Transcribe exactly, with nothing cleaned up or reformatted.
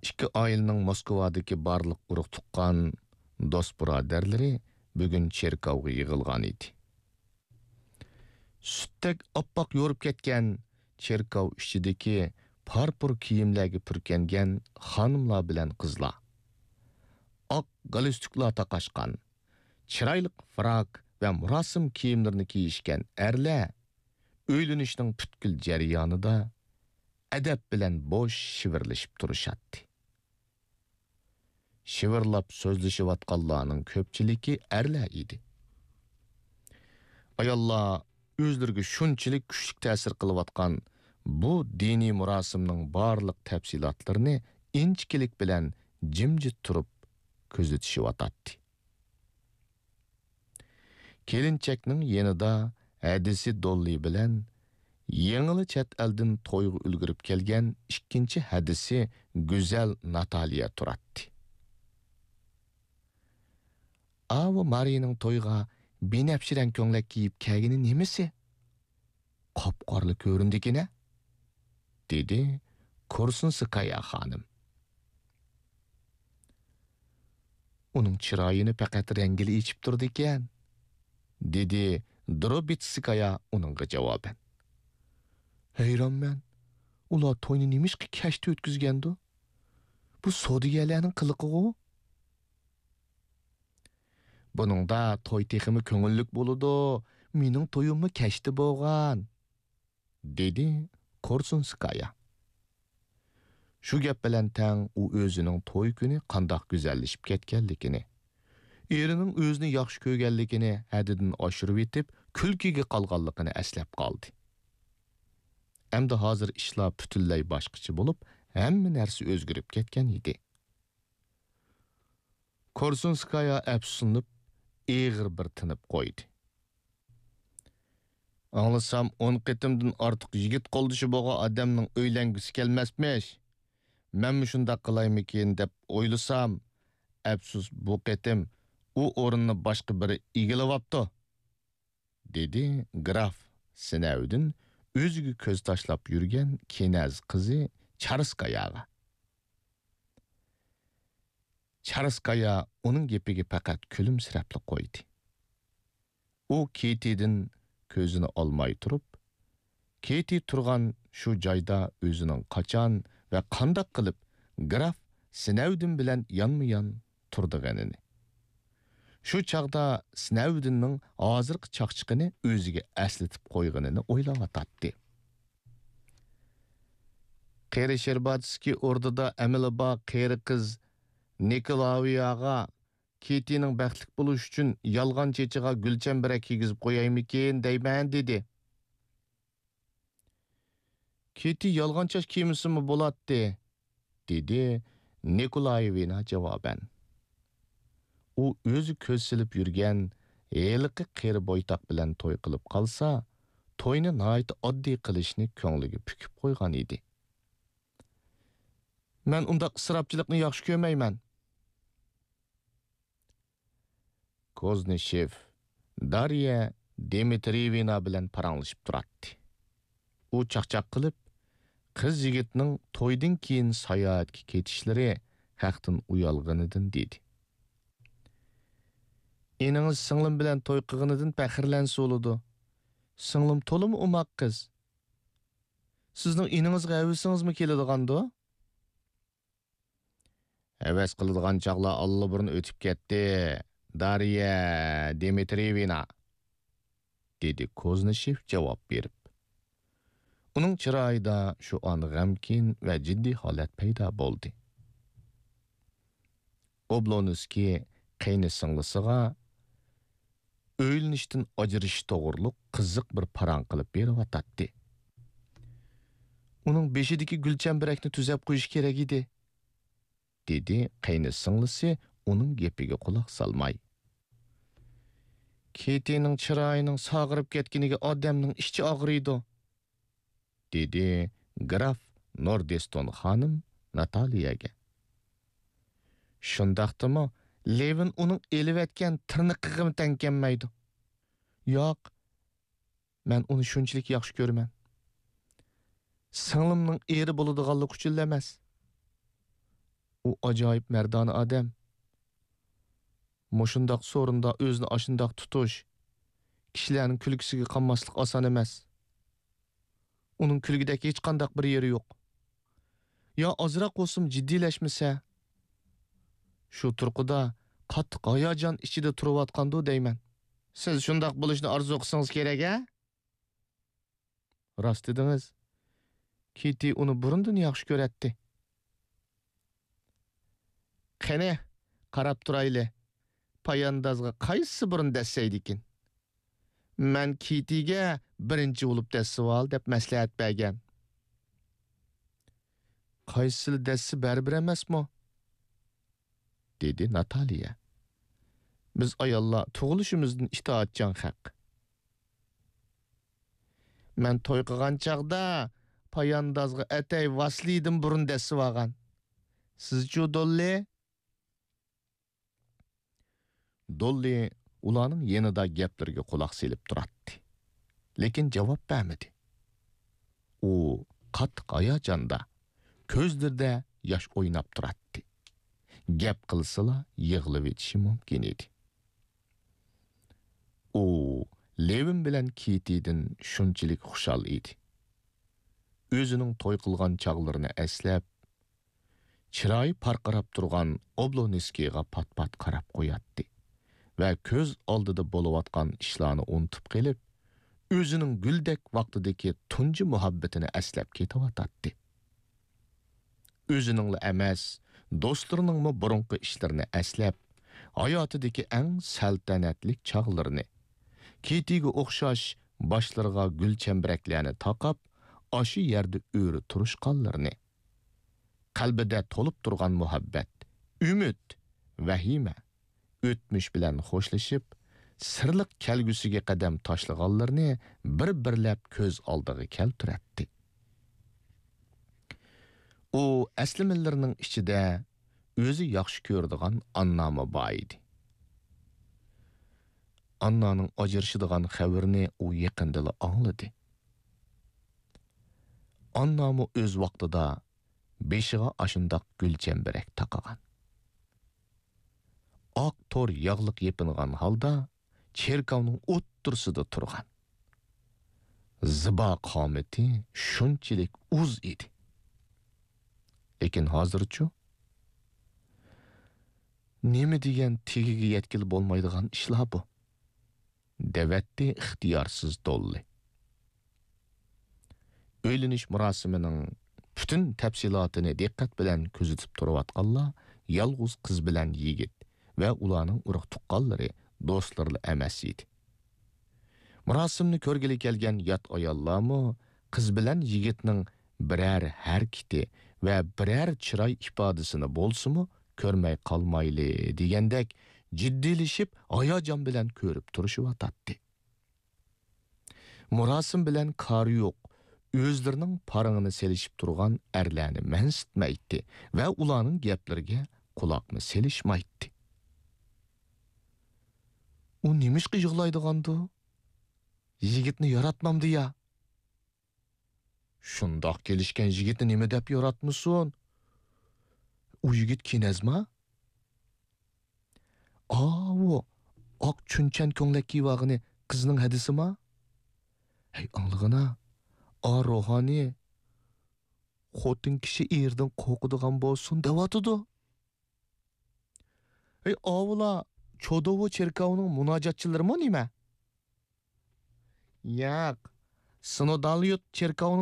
ikki oilaning Moskvadagi barliq urug' tuqqan do'st birodarlari bugun cherkovga yig'ilgan edi. Sutdek oppoq yo'rib ketgan cherkov ichidagi parpur kiyimlarga purkangan xonimlar bilan qizlar, oq galstuklar taqashgan, chiroyli frak va murosim kiyimlarini kiyishgan erlar o'ylanishning butkul jarayonida adab bilan bo'sh shivirlashib turishadi. Shivirlab so'zlashayotganlarning ko'pchiligi erlar edi. Ayollar o'zlariga shunchalik kuchli ta'sir qilayotgan bu diniy murosimning barliq tafsilotlarini inchkilik bilan jimjit turib ko'zatishayotdi. Kelinchakning yanida hadisi Dolly bilan yengili chet eldan to'yga ulgurib kelgan ikkinchi hadisi Go'zal Nataliya turadi. Ava Mariyaning to'yga benafshiran ko'nglak kiyib kelgani nimasi? Qop-qorli ko'rindikina, dedi Korsunskaya xonim. Uning chiroyini faqat rangli ichib turdi ekan, dedi Drobitskaya uningga javoban. Hayronman. Ular to'yni nimishqa kashta o'tkazgandi? Bu sodiyalarning qiliqi-ku. Buningda to'y teximi ko'ngillik bo'ladi. Mening to'yimmi kashta bo'lgan, dedi Korsunskaya. Shu gap bilan tang u o'zining to'y kuni qandoq go'zallashib ketganligini, erining o'zini yaxshi ko'rganligini haddidan oshirib etib, kulkiga qolganligini eslab qoldi. Endi hozir ishlar butunlay boshqacha bo'lib, hamma narsa o'zgarib ketgan edi. Korsunskaya afsuslanib, eg'ir bir tinib qo'ydi. Anglasam o'n qitimdan ortiq yigit qo'ldishi bo'lgan odamning o'ylangisi kelmasmish. Men shunday qilaymikin deb o'ylasam, afsus bu qitim u o'rinni boshqa biri egallayapti, dedi graf Sinavdin o'ziga ko'z tashlab yurgan kenaz qizi Charskayaga. Charskaya uning gapiga faqat kulimsirab qo'ydi. U Ketidan ko'zini olmay turib, Keti turgan shu joyda o'zining qachon va qanday qilib graf Sinavdin bilan yonma-yon turdiganini, shu chaqda Sinavdinning hozirgi chaqchiqini o'ziga aslatib qo'yganini o'ylayotdi. Qeri Sherbatskiy o'rnida amilba qeri qiz Nikolayevaga Ketining baxtli bo'lish uchun yolg'on chechiga gulchambarak kigizib qo'yaymikin deyman, dedi. Keti yolg'onchash kiymisimi bo'ladi, dedi Nikolayevina javoban. U o'zi ko'z silib yurgan heliqi qeri boytoq bilan to'y qilib qolsa, to'yni nihoyat oddiy qilishni ko'ngliga pukib qo'ygan edi. Men undaq isrofchilikni yaxshi ko'rmayman. Koznishev Darya Dmitrievna bilan paranglashib turadi. U chaqchaq qilib, qiz yigitning to'ydan keyin sayohatga ketishlari haqdan uyalganidan dedi. Eningiz singlim bilan to'y qilganidan faxrlansa bo'ladi. Singlim to'liq umoq qiz. Sizning eningizga havasingizmi keladigan-da? Havas qiladigan chaqlar allaburun o'tib ketdi. Darya Dmitrievna, dedi Koznishev javob berib. Uning chiroyida shu on g'amkin va jiddiy holat paydo bo'ldi. Oblonskiy qayni singlisiga o'ylanishdan ajrish to'g'riliq qiziq bir parang qilib berib uning beshidagi gulchambarakni tuzab qo'yish kerak edi, dedi qayni singlisi uning gapiga quloq solmay. Ketining chiroyining sog'irib ketganiga odamning ichi og'riydi, dedi graf Nordeston xonim Nataliyaga. Shundaqdimi, Levin uning elivatgan tirniqig'ini tankanmaydi. Yo'q, men uni shunchalik yaxshi ko'raman. Singlimning eri bo'ladiganlik uchun emas. U ajoyib merdona odam. Moşundaq sorunda özünü aşındaq tutuş, kishilarning kulgisiga qanmaslik oson emas. Uning kulgidagi hech qandaq bir yeri yo'q. Yo ozroq bo'lsin jiddiylashmasa, shu turqida qattiq hayajon ichida turayotgandi deyman. Siz shundoq bo'lishni orzu qilsangiz kerak-a? Rost dedingiz. Kitty uni burundan yaxshi ko'ratdi. Qani, qarab turayli. Payandozga qaysi burun dessaydikin? Men Kittyga birinchi bo'lib dessivol deb maslahat bergan. Qaysi dessi baribir emasmi? Dedi Nataliya. Biz ayollar tug'ilishimizdan itoatchan haq. Men to'y qilgan chaqda payandozga atay vasliydim burun dessivagan. Sizchu Dolly? Dolly ularning yanida gaplarga quloq selib turardi. Lekin javob bermadi. U qattiq hayajonda, ko'zlarida yosh o'ynab turardi. Gap qilsala yig'lab etishi mumkin edi. U Levin bilan Kitty'dan shunchalik xushal edi. O'zining to'y qilgan chaqlarini eslab, chiroyi parqirab turgan Oblonskiga pat-pat qarab qo'yatdi va ko'z oldida bo'layotgan ishlarni unutib qolib, o'zining guldek vaqtidagi tunji muhabbatini eslab ketayotdi. O'zining emas, do'stlarining mo burunqi ishlarini eslab, hayotidagi eng saltanatli chaqlarini, Kitty'ga o'xshash boshlarga gul chambaraklarni taqab, aşı yerda o'ri turishqanlarini, qalbida to'lib turgan muhabbat, umid, vahima, o'tmish bilan xo'shlashib, sirliq kelgusiga qadam tashlaganlarni bir-birlab ko'z oldiga keltiradi. U asliminlarning ichida o'zi yaxshi ko'radigan Annami bor edi. Annaning ajrashadigan xabarini u yaqinda angladi. Annami o'z vaqtida beshiga ashundaq gulchambarak taqagan. Oq tor yog'liq yepingan holda cherkovning o'ttirsida turgan. Ziba qomati shunchalik uz edi. Lekin hozirchu nima degan tegiga yetkil bo'lmaydigan ishlar bu? Devatdi ixtiyorsiz Dolly. Öyleniş murasimining bütün tafsilotini diqqat bilan kuzatib turayotganlar yolg'iz qiz bilan yigit va ularning urug' tuqqanlari, do'stlari emas edi. Murasimni ko'rgili kelgan yot ayollarmi qiz bilan yigitning biror harakati va biror chiroy ifodasini bo'lsa-mu ko'rmay qolmayli degandek jiddiylashib hayajon bilan ko'rib turishyotdi. Murasim bilan qari yo'q. Özlərinin parağını selişib turgan ərlərini mənsitməydi və ulanın gəplərgə qulaqını selişməydi. O nemiş ki yığlaydığandı? Yigitni yaratmamdı ya. Şundaq gelişkən yigitni nemi dəp yaratmısın? O yigit kinezma? Aa, o ak çünçən könleki vağını kızının hadisi ma? Hey anlığına. A ruhani xotin kishi erdan qo'rqadigan bo'lsin devatidi. Ey avla Chodovo cherkovining munojatchilari nima? Yo'q, Sinodaliyot cherkovining